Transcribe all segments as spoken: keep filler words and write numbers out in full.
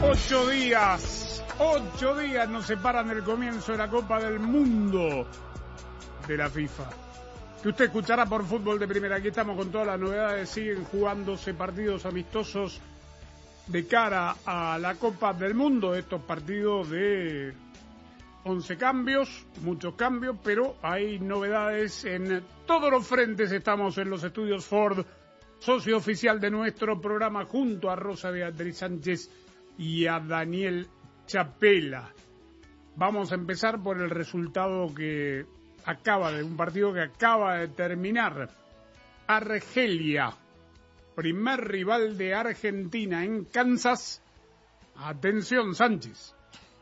Ocho días, ocho días nos separan del comienzo de la Copa del Mundo de la FIFA, que usted escuchará por Fútbol de Primera. Aquí estamos con todas las novedades. Siguen jugándose partidos amistosos de cara a la Copa del Mundo. Estos partidos de once cambios, muchos cambios, pero hay novedades en todos los frentes. Estamos en los estudios Ford, socio oficial de nuestro programa, junto a Rosa Beatriz Sánchez y a Daniel Chapela. Vamos a empezar por el resultado que acaba de un partido que acaba de terminar. Argelia, primer rival de Argentina en Kansas. Atención, Sánchez.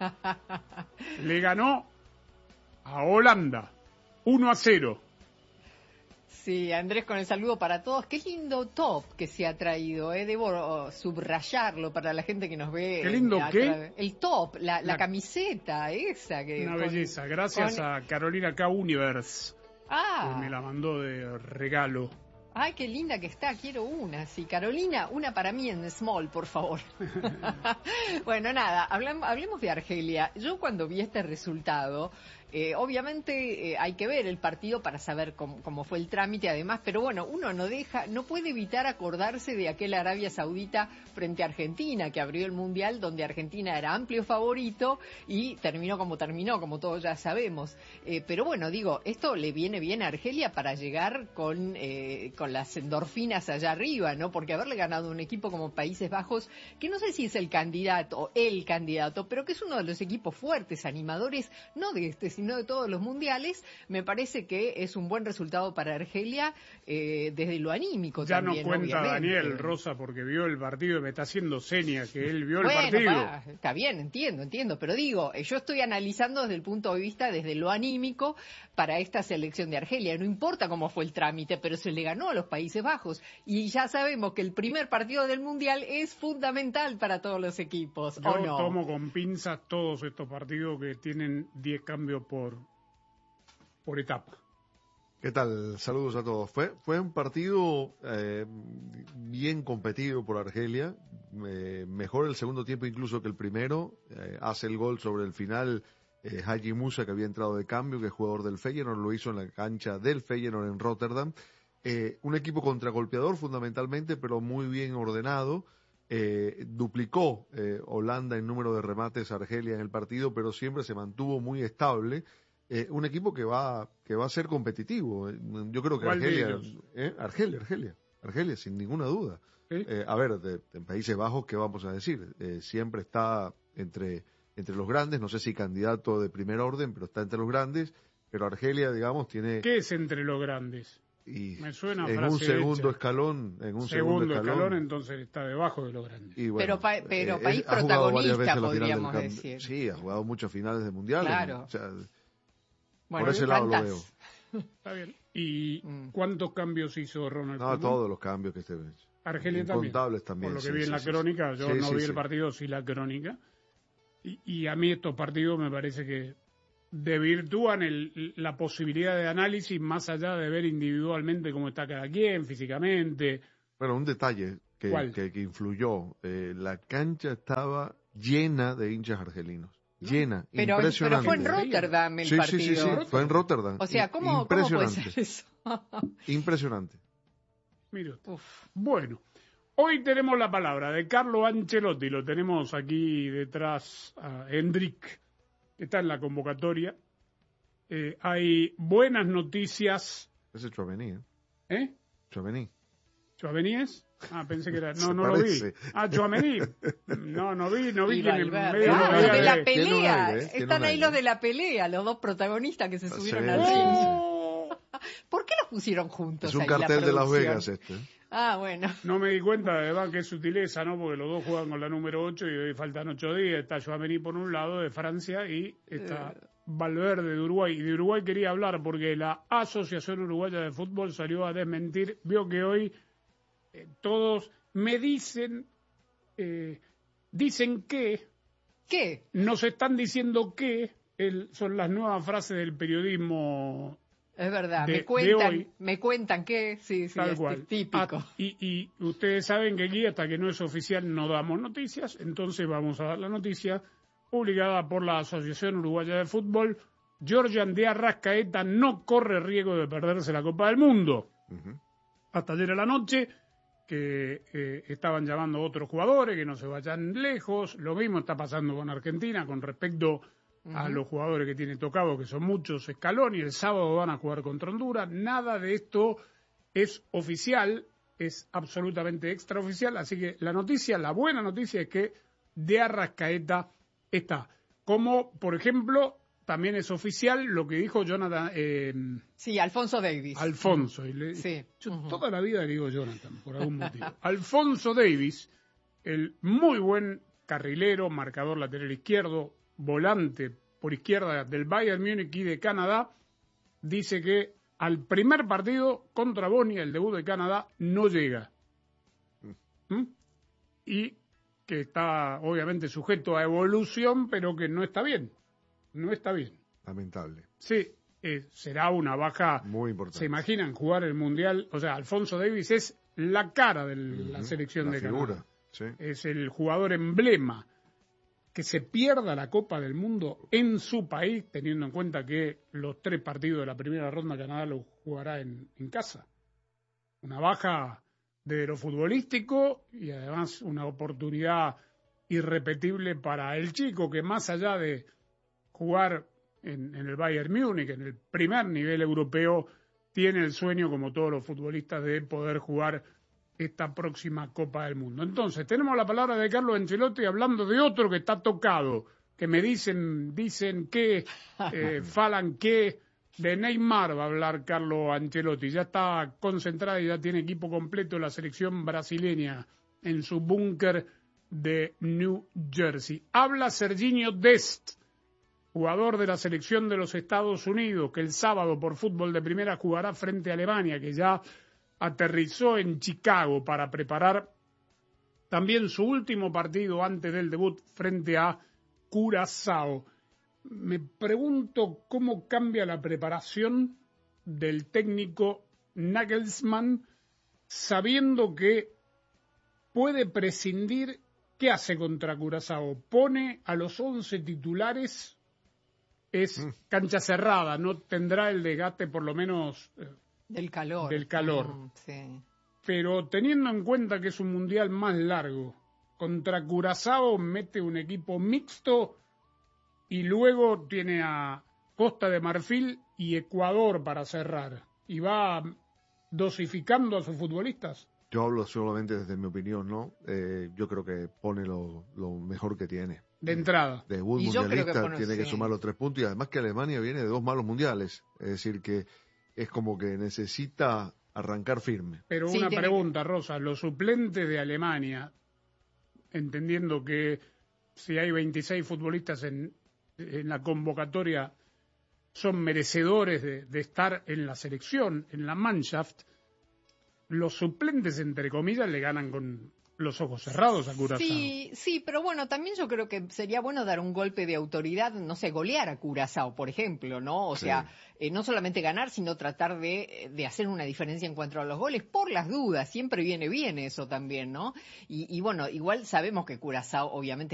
Le ganó a Holanda uno a cero. Sí, Andrés, con el saludo para todos. Qué lindo top que se ha traído, ¿eh? Debo subrayarlo para la gente que nos ve. ¿Qué lindo qué? El top, la, la, la camiseta esa. Que Una con, belleza, gracias con... a Carolina K. Universe, ah. que me la mandó de regalo. Ay, qué linda que está, quiero una. Sí, Carolina, una para mí en small, por favor. Bueno, nada, hablamos, hablemos de Argelia. Yo cuando vi este resultado, eh, obviamente eh, hay que ver el partido para saber cómo, cómo fue el trámite, además, pero bueno, uno no deja, no puede evitar acordarse de aquel Arabia Saudita frente a Argentina, que abrió el Mundial, donde Argentina era amplio favorito y terminó como terminó, como todos ya sabemos. Eh, pero bueno, digo, esto le viene bien a Argelia para llegar con... Eh, con las endorfinas allá arriba, ¿no? Porque haberle ganado un equipo como Países Bajos, que no sé si es el candidato o el candidato, pero que es uno de los equipos fuertes, animadores, no de este, sino de todos los mundiales, me parece que es un buen resultado para Argelia eh, desde lo anímico ya también, no cuenta obviamente. Daniel Rosa porque vio el partido y me está haciendo señas que él vio bueno, el partido. Pa, está bien, entiendo, entiendo, pero digo, yo estoy analizando desde el punto de vista, desde lo anímico, para esta selección de Argelia. No importa cómo fue el trámite, pero se le ganó a los Países Bajos. Y ya sabemos que el primer partido del Mundial es fundamental para todos los equipos, Yo ¿o no? tomo con pinzas todos estos partidos que tienen diez cambios por, por etapa. ¿Qué tal? Saludos a todos. Fue, fue un partido eh, bien competido por Argelia. Eh, mejor el segundo tiempo incluso que el primero. Eh, hace el gol sobre el final eh, Haji Musa, que había entrado de cambio, que es jugador del Feyenoord, lo hizo en la cancha del Feyenoord en Rotterdam. Eh, un equipo contragolpeador fundamentalmente, pero muy bien ordenado. Eh, duplicó eh, Holanda en número de remates a Argelia en el partido, pero siempre se mantuvo muy estable. Eh, un equipo que va que va a ser competitivo. Yo creo que Argelia, eh, Argelia, Argelia, Argelia, sin ninguna duda. ¿Sí? Eh, a ver, de, de Países Bajos, ¿qué vamos a decir? Eh, siempre está entre entre los grandes, no sé si candidato de primer orden, pero está entre los grandes. Pero Argelia, digamos, tiene... ¿Qué es entre los grandes? Y me suena en frase un segundo hecha. escalón, en un segundo, segundo escalón, escalón, entonces está debajo de los grandes. Y bueno, pero pa, pero eh, país ha protagonista, podríamos decir. Sí, ha jugado muchas finales de mundial. Claro. O sea, bueno, por ese lado lo veo. Está bien. ¿Y mm. cuántos cambios hizo Ronald No, Koeman? Todos los cambios que se ven. Argelia también. también. Por lo que sí, vi en sí, la sí, crónica, sí. yo sí, no sí, vi sí. el partido, sí la crónica. Y, y a mí estos partidos me parece que desvirtúan el, la posibilidad de análisis más allá de ver individualmente cómo está cada quien, físicamente. Bueno, un detalle que, que, que influyó. Eh, la cancha estaba llena de hinchas argelinos. Llena, pero, impresionante. Pero fue en Rotterdam el sí, partido. Sí, sí, sí, fue en Rotterdam. O sea, ¿cómo, ¿cómo puede ser eso? Impresionante. Mira, bueno, hoy tenemos la palabra de Carlo Ancelotti, lo tenemos aquí detrás a Hendrik, que está en la convocatoria. Eh, hay buenas noticias. Ese es Chouameni, ¿eh? ¿Eh? Chouameni. ¿Chouameni es? Ah, pensé que era. No, no lo vi. Ah, Chouameni. No, no vi, no vi quién en medio ah, los de, de la de... pelea. Aire, ¿eh? Están ahí aire. los de la pelea, los dos protagonistas que se subieron sí, al sí, ring. sí. ¿Por qué los pusieron juntos? Es un ahí, cartel la de Las Vegas este. Ah, bueno. No me di cuenta, de verdad, que es sutileza, ¿no? Porque los dos juegan con la número ocho y hoy faltan ocho días. Está Chouameni por un lado, de Francia, y está Valverde, de Uruguay. Y de Uruguay quería hablar porque la Asociación Uruguaya de Fútbol salió a desmentir. Vio que hoy eh, todos me dicen, eh, dicen que... ¿Qué? Nos están diciendo que el, son las nuevas frases del periodismo Es verdad, de, me cuentan, de hoy, me cuentan que sí, sí, tal es cual. típico. Ah, y, y ustedes saben que aquí hasta que no es oficial no damos noticias, entonces vamos a dar la noticia publicada por la Asociación Uruguaya de Fútbol. Georgian de Arrascaeta no corre riesgo de perderse la Copa del Mundo. Uh-huh. Hasta ayer a la noche, que eh, estaban llamando a otros jugadores que no se vayan lejos. Lo mismo está pasando con Argentina con respecto uh-huh. a los jugadores que tiene tocado, que son muchos. Scaloni, el sábado van a jugar contra Honduras. Nada de esto es oficial, es absolutamente extraoficial. Así que la noticia, la buena noticia es que de Arrascaeta está. Como, por ejemplo, también es oficial lo que dijo Jonathan. Eh, sí, Alfonso Davies. Alfonso. Y le, sí. Yo uh-huh. toda la vida le digo Jonathan, por algún motivo. Alfonso Davies, el muy buen carrilero, marcador lateral izquierdo, volante por izquierda del Bayern Múnich y de Canadá, dice que al primer partido contra Bosnia, el debut de Canadá, no llega. ¿Mm? Y que está obviamente sujeto a evolución, pero que no está bien. No está bien. Lamentable. Sí, eh, será una baja. Muy importante. ¿Se imaginan jugar el Mundial? O sea, Alfonso Davies es la cara de la uh-huh. selección la de figura, Canadá. Sí. Es el jugador emblema. Que se pierda la Copa del Mundo en su país, teniendo en cuenta que los tres partidos de la primera ronda Canadá los jugará en, en casa. Una baja de lo futbolístico y además una oportunidad irrepetible para el chico que más allá de jugar en, en el Bayern Múnich, en el primer nivel europeo, tiene el sueño, como todos los futbolistas, de poder jugar esta próxima Copa del Mundo. Entonces, tenemos la palabra de Carlo Ancelotti hablando de otro que está tocado, que me dicen, dicen que, eh, falan que, de Neymar va a hablar Carlo Ancelotti. Ya está concentrada y ya tiene equipo completo la selección brasileña en su búnker de New Jersey. Habla Serginho Dest, jugador de la selección de los Estados Unidos, que el sábado por fútbol de primera jugará frente a Alemania, que ya aterrizó en Chicago para preparar también su último partido antes del debut frente a Curazao. Me pregunto cómo cambia la preparación del técnico Nagelsmann sabiendo que puede prescindir. ¿Qué hace contra Curazao? Pone a los once titulares, es cancha cerrada, no tendrá el desgaste por lo menos eh, del calor. Del calor. Mm, sí. Pero teniendo en cuenta que es un mundial más largo, contra Curazao mete un equipo mixto y luego tiene a Costa de Marfil y Ecuador para cerrar. Y va dosificando a sus futbolistas. Yo hablo solamente desde mi opinión, ¿no? Eh, yo creo que pone lo, lo mejor que tiene. De entrada. De debut Y yo creo mundialista que pone, tiene sí. que sumar los tres puntos y además que Alemania viene de dos malos mundiales. Es decir, que es como que necesita arrancar firme. Pero sí, una tiene... pregunta, Rosa. Los suplentes de Alemania, entendiendo que si hay veintiséis futbolistas en, en la convocatoria, son merecedores de, de estar en la selección, en la Mannschaft, los suplentes, entre comillas, le ganan con los ojos cerrados a Curazao. Sí, sí, pero bueno, también yo creo que sería bueno dar un golpe de autoridad, no sé, golear a Curazao, por ejemplo, ¿no? O sí. sea, eh, no solamente ganar, sino tratar de, de hacer una diferencia en cuanto a los goles, por las dudas, siempre viene bien eso también, ¿no? Y, y bueno, igual sabemos que Curazao, obviamente,